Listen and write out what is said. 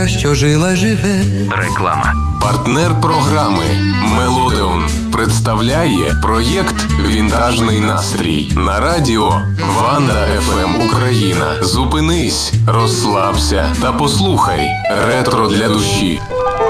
Українка, що жила, живе. Реклама. Партнер програми «Мелодеон» представляє проєкт «Вінтажний настрій» на радіо Ванда ФМ Україна. Зупинись, розслабся та послухай ретро для душі.